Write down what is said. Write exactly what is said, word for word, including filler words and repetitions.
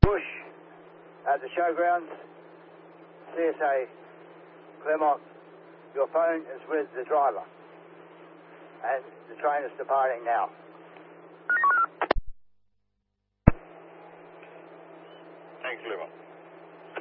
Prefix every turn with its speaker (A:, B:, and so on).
A: Bush at the showgrounds. C S A Claremont, your phone is with the driver. And the train is departing now.
B: Thanks, Claremont.